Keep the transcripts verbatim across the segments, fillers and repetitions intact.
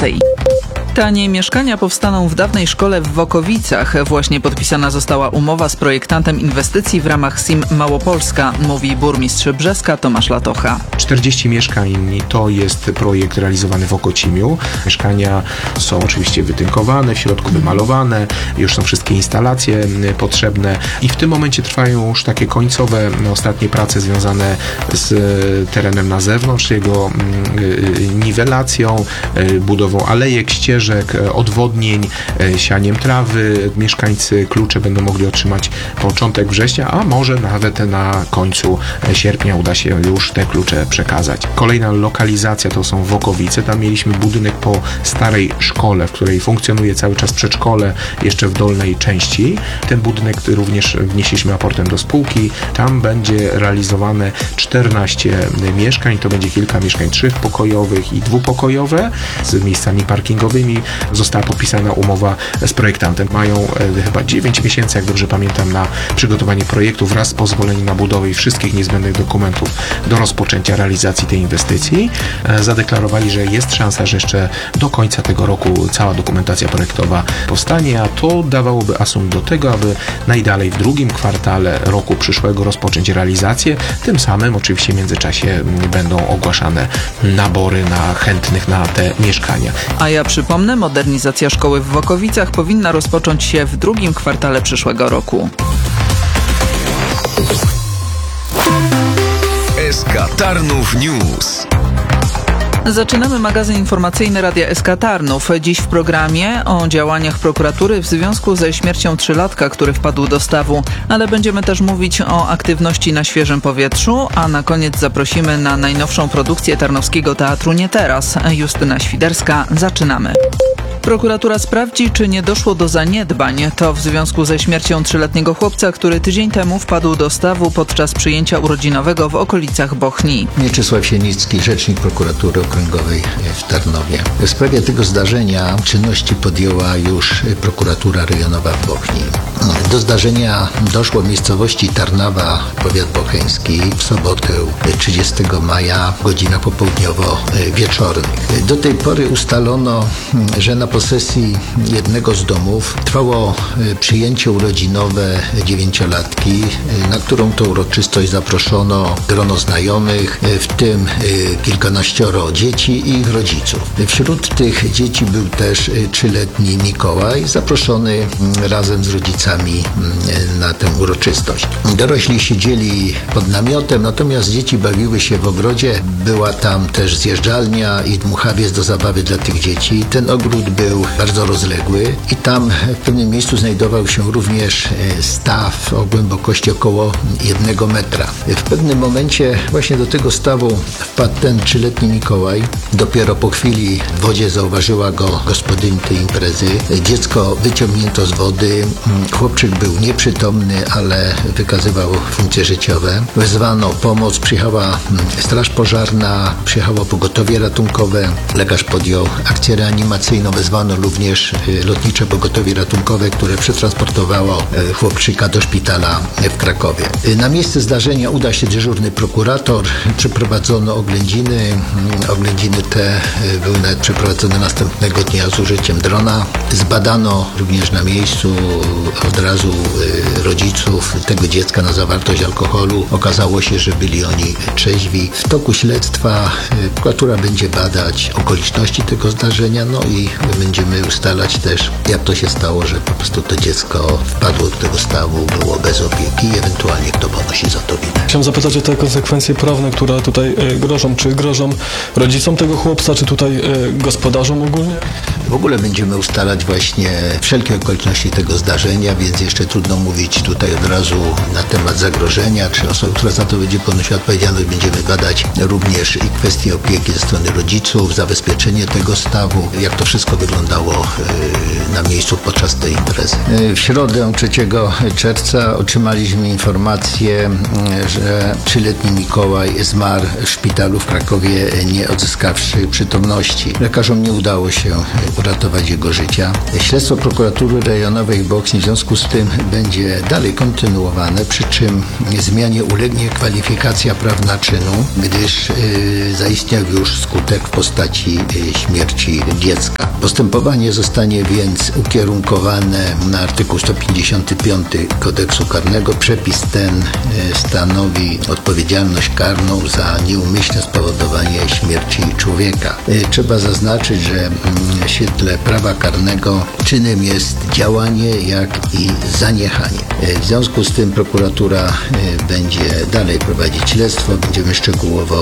dwunastej. Tanie mieszkania powstaną w dawnej szkole w Wokowicach. Właśnie podpisana została umowa z projektantem inwestycji w ramach S I M Małopolska, mówi burmistrz Brzeska Tomasz Latocha. czterdzieści mieszkań to jest projekt realizowany w Okocimiu. Mieszkania są oczywiście wytynkowane, w środku wymalowane, już są wszystkie instalacje potrzebne i w tym momencie trwają już takie końcowe, ostatnie prace związane z terenem na zewnątrz, jego niwelacją, budową alejek, ścieżek, odwodnień, sianiem trawy. Mieszkańcy klucze będą mogli otrzymać początek września, a może nawet na końcu sierpnia uda się już te klucze przekazać. Kolejna lokalizacja to są Wokowice. Tam mieliśmy budynek po starej szkole, w której funkcjonuje cały czas przedszkole, jeszcze w dolnej części. Ten budynek również wnieśliśmy aportem do spółki. Tam będzie realizowane czternaście mieszkań. To będzie kilka mieszkań trzechpokojowych i dwupokojowe z miejscami parkingowymi. Została podpisana umowa z projektantem. Mają e, chyba dziewięć miesięcy, jak dobrze pamiętam, na przygotowanie projektu wraz z pozwoleniem na budowę i wszystkich niezbędnych dokumentów do rozpoczęcia realizacji tej inwestycji. E, zadeklarowali, że jest szansa, że jeszcze do końca tego roku cała dokumentacja projektowa powstanie, a to dawałoby asumpt do tego, aby najdalej w drugim kwartale roku przyszłego rozpocząć realizację. Tym samym oczywiście w międzyczasie będą ogłaszane nabory na chętnych na te mieszkania. A ja przypomnę, modernizacja szkoły w Wokowicach powinna rozpocząć się w drugim kwartale przyszłego roku. S K Tarnów News. Zaczynamy magazyn informacyjny Radia S K Tarnów. Dziś w programie o działaniach prokuratury w związku ze śmiercią trzylatka, który wpadł do stawu. Ale będziemy też mówić o aktywności na świeżym powietrzu, a na koniec zaprosimy na najnowszą produkcję Tarnowskiego Teatru Nie Teraz. Justyna Świderska. Zaczynamy. Prokuratura sprawdzi, czy nie doszło do zaniedbań. To w związku ze śmiercią trzyletniego chłopca, który tydzień temu wpadł do stawu podczas przyjęcia urodzinowego w okolicach Bochni. Mieczysław Sienicki, rzecznik prokuratury okręgowej w Tarnowie. W sprawie tego zdarzenia czynności podjęła już prokuratura rejonowa w Bochni. Do zdarzenia doszło w miejscowości Tarnawa, powiat bocheński, w sobotę trzydziestego maja w godzinach popołudniowo-wieczornych. Do tej pory ustalono, że na posesji jednego z domów trwało przyjęcie urodzinowe dziewięciolatki, na którą to uroczystość zaproszono grono znajomych, w tym kilkanaścioro dzieci i ich rodziców. Wśród tych dzieci był też trzyletni Mikołaj, zaproszony razem z rodzicami na tę uroczystość. Dorośli siedzieli pod namiotem, natomiast dzieci bawiły się w ogrodzie. Była tam też zjeżdżalnia i dmuchawiec do zabawy dla tych dzieci. Ten ogród był bardzo rozległy i tam w pewnym miejscu znajdował się również staw o głębokości około jednego metra. W pewnym momencie właśnie do tego stawu wpadł ten trzyletni Mikołaj. Dopiero po chwili w wodzie zauważyła go gospodyni tej imprezy. Dziecko wyciągnięto z wody. Chłopczyk był nieprzytomny, ale wykazywał funkcje życiowe. Wezwano pomoc, przyjechała straż pożarna, przyjechało pogotowie ratunkowe. Lekarz podjął akcję reanimacyjną. Wezwano również lotnicze pogotowie ratunkowe, które przetransportowało chłopczyka do szpitala w Krakowie. Na miejsce zdarzenia udał się dyżurny prokurator. Przeprowadzono oględziny. Oględziny te były nawet przeprowadzone następnego dnia z użyciem drona. Zbadano również na miejscu od razu rodziców tego dziecka na zawartość alkoholu. Okazało się, że byli oni trzeźwi. W toku śledztwa prokuratura będzie badać okoliczności tego zdarzenia, no i będziemy ustalać też, jak to się stało, że po prostu to dziecko wpadło do tego stawu, było bez opieki i ewentualnie kto ponosi za to winę. Chciałem zapytać o te konsekwencje prawne, które tutaj grożą. Czy grożą rodzicom tego chłopca, czy tutaj gospodarzom ogólnie? W ogóle będziemy ustalać właśnie wszelkie okoliczności tego zdarzenia, więc jeszcze trudno mówić tutaj od razu na temat zagrożenia, czy osoby, która za to będzie ponosiła odpowiedzialność. Będziemy badać również i kwestie opieki ze strony rodziców, zabezpieczenie tego stawu, jak to wszystko wyglądało na miejscu podczas tej imprezy. W środę trzeciego czerwca otrzymaliśmy informację, że trzyletni Mikołaj zmarł w szpitalu w Krakowie, nie odzyskawszy przytomności. Lekarzom nie udało się uratować jego życia. Śledztwo prokuratury rejonowej w Bochni w związku z tym będzie dalej kontynuowane, przy czym zmianie ulegnie kwalifikacja prawna czynu, gdyż yy, zaistniał już skutek w postaci yy, śmierci dziecka. Postępowanie zostanie więc ukierunkowane na artykuł sto pięćdziesiąty piąty Kodeksu Karnego. Przepis ten yy, stanowi odpowiedzialność karną za nieumyślne spowodowanie śmierci człowieka. Yy, trzeba zaznaczyć, że w świetle prawa karnego czynem jest działanie, jak i zaniechanie. W związku z tym prokuratura będzie dalej prowadzić śledztwo, będziemy szczegółowo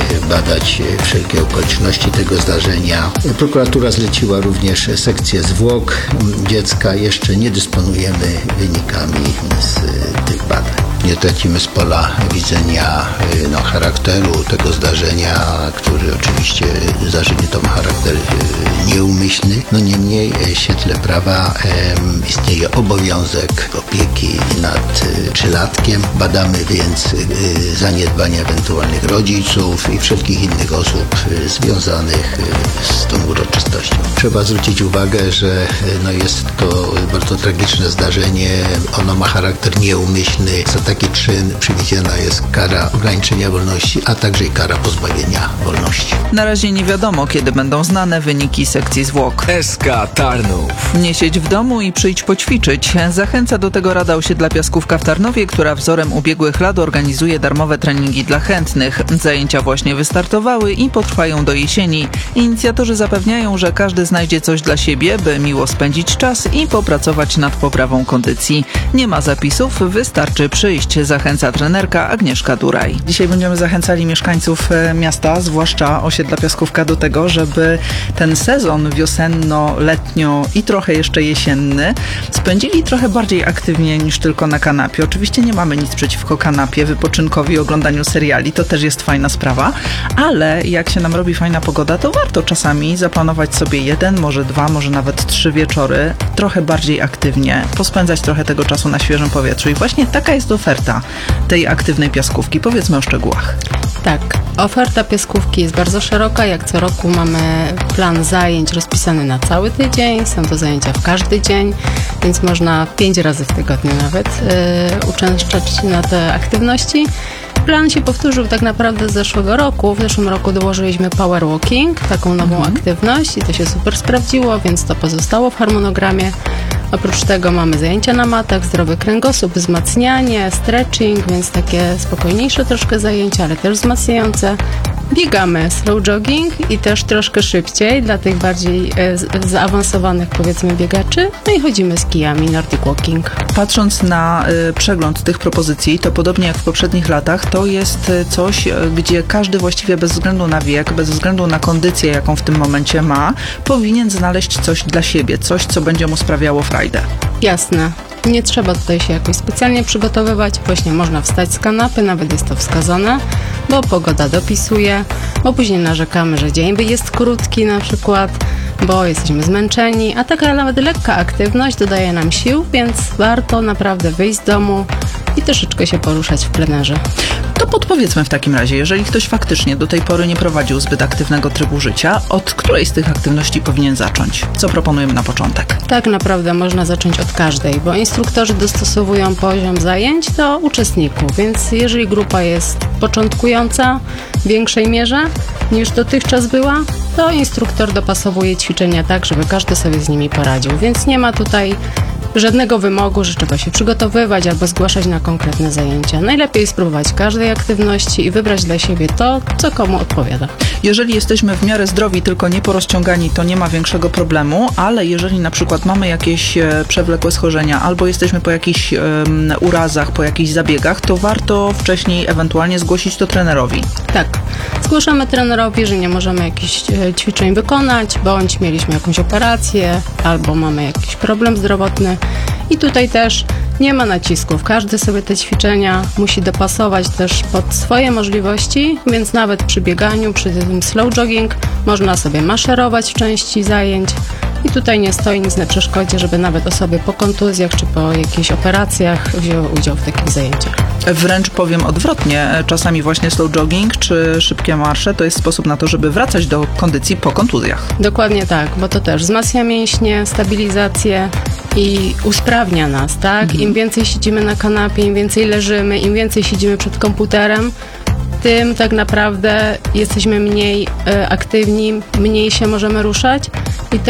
badać wszelkie okoliczności tego zdarzenia. Prokuratura zleciła również sekcję zwłok dziecka. Jeszcze nie dysponujemy wynikami z tych badań. Nie tracimy z pola widzenia no, charakteru tego zdarzenia, który oczywiście zdarzenie to ma charakter nieumyślny. No niemniej w świetle prawa em, istnieje obowiązek opieki nad y, trzylatkiem. Badamy więc y, zaniedbania ewentualnych rodziców i wszelkich innych osób y, związanych y, z tą uroczystością. Trzeba zwrócić uwagę, że y, no, jest to bardzo tragiczne zdarzenie. Ono ma charakter nieumyślny. Za taki czyn przewidziana jest kara ograniczenia wolności, a także i kara pozbawienia wolności. Na razie nie wiadomo, kiedy będą znane wyniki sekcji zwłok. S K Tarnów. Nie siedź w domu i przyjdź poćwiczyć. Zachęca do tego Rada Osiedla Piaskówka w Tarnowie, która wzorem ubiegłych lat organizuje darmowe treningi dla chętnych. Zajęcia właśnie wystartowały i potrwają do jesieni. Inicjatorzy zapewniają, że każdy znajdzie coś dla siebie, by miło spędzić czas i popracować nad poprawą kondycji. Nie ma zapisów, wystarczy przyjść, zachęca trenerka Agnieszka Duraj. Dzisiaj będziemy zachęcali mieszkańców miasta, zwłaszcza Osiedla Piaskówka, do tego, żeby ten sezon wiosenno-letnio i trochę jeszcze jesienny spędzili trochę bardziej aktywnie niż tylko na kanapie. Oczywiście nie mamy nic przeciwko kanapie, wypoczynkowi, oglądaniu seriali, to też jest fajna sprawa, ale jak się nam robi fajna pogoda, to warto czasami zaplanować sobie jeden, może dwa, może nawet trzy wieczory, trochę bardziej aktywnie, pospędzać trochę tego czasu na świeżym powietrzu i właśnie taka jest oferta tej aktywnej piaskówki. Powiedzmy o szczegółach. Tak, oferta piaskówki jest bardzo szeroka. Jak co roku mamy plan zajęć rozpisany na cały tydzień. Są to zajęcia w każdy dzień, więc można pięć razy w tygodniu nawet yy, uczęszczać na te aktywności. Plan się powtórzył tak naprawdę z zeszłego roku. W zeszłym roku dołożyliśmy power walking, taką nową mhm. aktywność i to się super sprawdziło, więc to pozostało w harmonogramie. Oprócz tego mamy zajęcia na matach, zdrowy kręgosłup, wzmacnianie, stretching, więc takie spokojniejsze troszkę zajęcia, ale też wzmacniające. Biegamy slow jogging i też troszkę szybciej dla tych bardziej e, zaawansowanych, powiedzmy, biegaczy. No i chodzimy z kijami, nordic walking. Patrząc na y, przegląd tych propozycji, to podobnie jak w poprzednich latach, to jest y, coś, y, gdzie każdy właściwie bez względu na wiek, bez względu na kondycję, jaką w tym momencie ma, powinien znaleźć coś dla siebie, coś, co będzie mu sprawiało frajdę. Jasne. Nie trzeba tutaj się jakoś specjalnie przygotowywać. Właśnie można wstać z kanapy, nawet jest to wskazane, bo pogoda dopisuje, bo później narzekamy, że dzień jest krótki na przykład, bo jesteśmy zmęczeni, a taka nawet lekka aktywność dodaje nam sił, więc warto naprawdę wyjść z domu i troszeczkę się poruszać w plenerze. To podpowiedzmy w takim razie, jeżeli ktoś faktycznie do tej pory nie prowadził zbyt aktywnego trybu życia, od której z tych aktywności powinien zacząć? Co proponujemy na początek? Tak naprawdę można zacząć od każdej, bo instruktorzy dostosowują poziom zajęć do uczestników, więc jeżeli grupa jest początkująca w większej mierze niż dotychczas była, to instruktor dopasowuje ćwiczenia tak, żeby każdy sobie z nimi poradził, więc nie ma tutaj żadnego wymogu, że trzeba się przygotowywać albo zgłaszać na konkretne zajęcia. Najlepiej spróbować każdej aktywności i wybrać dla siebie to, co komu odpowiada. Jeżeli jesteśmy w miarę zdrowi, tylko nie porozciągani, to nie ma większego problemu, ale jeżeli na przykład mamy jakieś e, przewlekłe schorzenia albo jesteśmy po jakichś e, urazach, po jakichś zabiegach, to warto wcześniej ewentualnie zgłosić to trenerowi. Tak. Zgłaszamy trenerowi, że nie możemy jakichś e, ćwiczeń wykonać, bądź mieliśmy jakąś operację, albo mamy jakiś problem zdrowotny. I tutaj też nie ma nacisków. Każdy sobie te ćwiczenia musi dopasować też pod swoje możliwości, więc nawet przy bieganiu, przy tym slow jogging można sobie maszerować w części zajęć, i tutaj nie stoi nic na przeszkodzie, żeby nawet osoby po kontuzjach czy po jakichś operacjach wzięły udział w takich zajęciach. Wręcz powiem odwrotnie, czasami właśnie slow jogging czy szybkie marsze to jest sposób na to, żeby wracać do kondycji po kontuzjach. Dokładnie tak, bo to też wzmacnia mięśnie, stabilizację i usprawnia nas, tak? Mhm. Im więcej siedzimy na kanapie, im więcej leżymy, im więcej siedzimy przed komputerem, tym tak naprawdę jesteśmy mniej y, aktywni, mniej się możemy ruszać i te